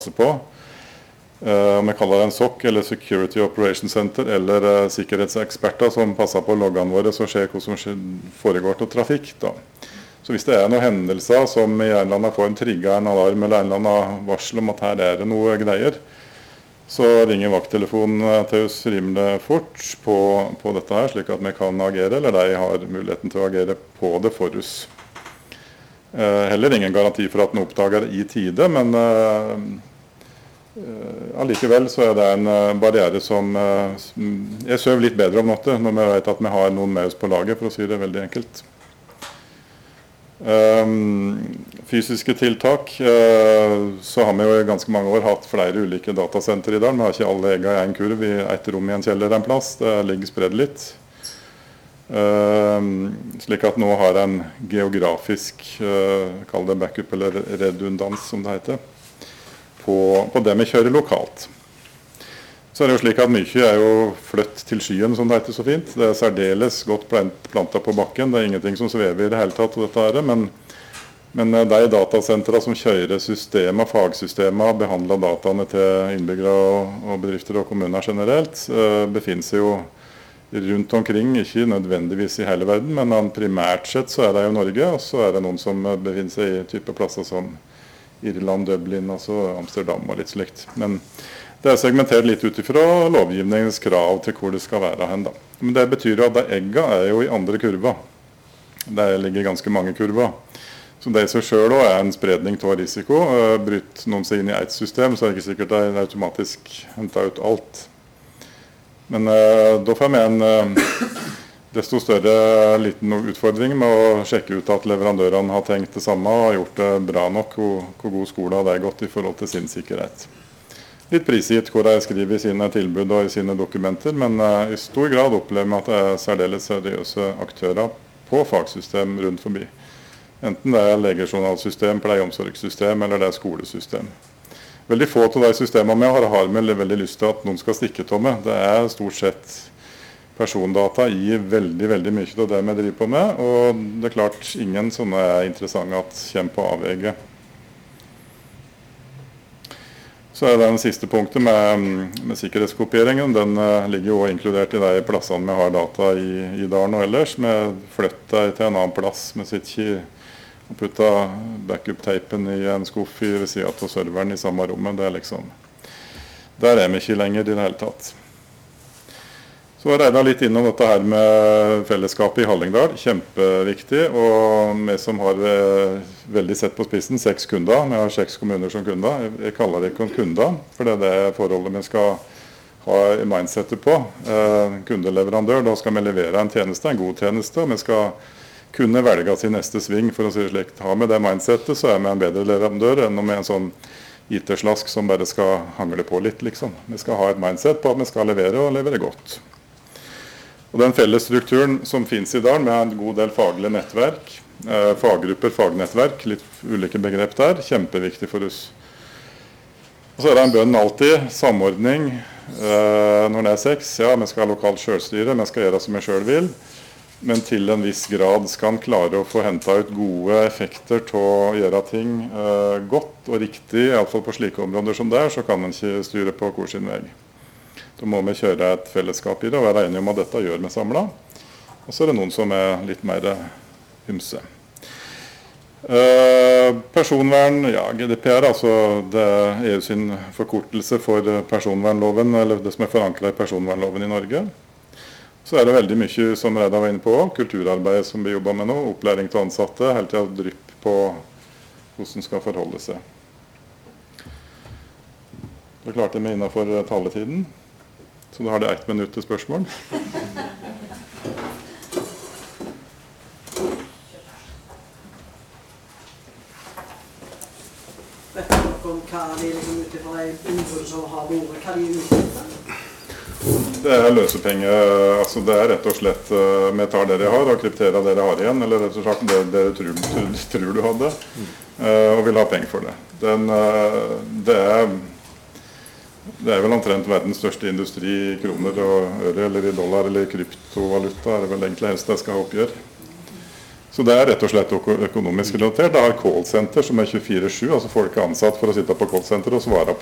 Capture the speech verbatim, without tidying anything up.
på. Uh, om jeg kaller det en S O C, eller Security Operations Center, eller uh, sikkerhetseksperter som passer på loggene våre, så ser hva som foregår til trafikk. Da. Så hvis det er noen hendelser som i en eller annen får en trigget en alarm, eller en eller annen varsel om at her er det noe greier, så ringer vakttelefonen til oss rimelig fort på, på dette her, slik at vi kan agere, eller de har muligheten til å agere på det for oss. Uh, heller ingen garanti for at den oppdager det i tide, men uh, uh, allikevel så er det en uh, barriere som uh, jeg sover litt bedre om natten, når vi vet at vi har noen med oss på laget, for å si det veldig enkelt. Um, fysiske tiltak, uh, så har vi jo i ganske mange år hatt flere ulike datasenter i dag. Vi har ikke alle egget i en kurv i et rom i en kjeller en plass, det ligger spredd litt. Uh, slik at nå har en geografisk, uh, kall det backup eller redundans som det heter, på, på det vi kjører lokalt. Så er det jo slik at mye er jo flytt til skyen, som det heter så fint. Det er særdeles godt plantet på bakken, det er ingenting som svever i det hele tatt, dette her, men, men de datasentrene som kjører systemer, fagsystemer, behandler dataene til innbyggere og, og bedrifter og kommuner generelt, uh, befinner seg jo rundt omkring, ikke nødvendigvis i hele verden, men primært sett så er det jo Norge, og så er det noen som befinner seg i type plasser som Irland, Dublin, altså Amsterdam og litt slikt. Men det er segmentert litt ut ifra lovgivningens krav til hvor det skal være hen da. Men det betyr jo at de egga er jo i andre kurver. Der ligger ganske mange kurver. Så det i seg selv også er en spredning av risiko. Bryter noen seg inn i et system, så er det ikke sikkert at de automatisk henter ut alt. Men uh, da får vi en uh, desto større liten utfordring med å sjekke ut at leverandørene har tenkt det samme og har gjort det bra nok, hvor, hvor god skole det er gått i forhold til sin sikkerhet. Litt prisgitt hvor de skriver i sine tilbud og i sine dokumenter, men uh, i stor grad opplever vi at det er særdeles seriøse aktører på fagsystem rundt forbi. Enten det er legejournalsystem, pleieomsorgssystem eller det er skolesystem. Veldig få av de systemene vi har, har vi veldig lyst til at noen skal stikke til med. Det er stort sett persondata i veldig, veldig mye av det vi driver på med, og det er klart ingen sånne er interessante at kommer på avvege. Så er det den siste punktet med, med sikkerhetskopieringen. Den uh, ligger jo inkludert i de plassene vi har data i, i dalen og ellers. Vi flytter til en annen plass. Vi sitter ikke og putta backup-teipen i en skuff i ved siden av serveren i samme rommet. Det er liksom, der er vi ikke lenger i det hele tatt. Så jeg regnet litt innom dette her med fellesskapet i Hallingdal. Kjempeviktig, og vi som har eh, veldig sett på spissen, seks kunder. Vi har seks kommuner som kunder. Jeg, jeg kaller det ikke kunder, for det er det forholdet vi skal ha mindsetet på. Eh, kundeleverandør, da skal vi levere en tjeneste, en god tjeneste, og vi skal kunne velge sin neste sving, for å si det slik. Har vi det mindsetet, så er vi en bedre leverandør enn om vi er en sånn I T-slask som bare skal hangle på litt, liksom. Vi skal ha et mindset på at vi skal levere og levere godt. Og den felles strukturen som finnes i dag, med en god del faglige nettverk, eh, faggrupper, fagnettverk, litt ulike begrep der, kjempeviktig for oss. Og så er det en bønn alltid, samordning, eh, når det er seks, ja, vi skal ha lokalt selvstyre, vi skal gjøre som vi selv vil, men til en viss grad skal en klare å få hentet ut gode effekter til å gjøre ting eh, godt og riktig, I alle fall på slike områder som det er, så kan en ikke styre på hvor sin vei. Da må vi kjøre et fellesskap I det og være enige om at dette gjør vi samlet. Og så er det noen som er litt mer hymse. Eh, personvern, ja, G D P R, altså det er EU sin forkortelse for personvernloven, eller det som er forankret I personvernloven I Norge. Så er det veldig mye som Reidar var inne på, kulturarbeid som vi jobber med nå, opplæring til ansatte, helt til å dryppe på hvordan skal forholde seg. Da klarte vi innenfor taletiden, så da har det ett minutt til spørsmål. Vet du noe om hva de liksom ute for de innbrudd som har vært, hva de er ute for? Det er løsepenger, altså det er rett og slett uh, vi tar det dere har og krypterer det dere har igjen, eller rett og slett det dere tror, tror, tror du hadde, uh, og vil ha penger for det. Den, uh, det, er, det er vel omtrent verdens største industri I kroner og øre, eller I dollar, eller I kryptovaluta, er det vel egentlig helst jeg skal ha oppgjør. Så det er rett og slett øko- økonomisk relatert. Det har callcenter som er tjuefire sju, altså folk er ansatt for å sitte på callcenter og svare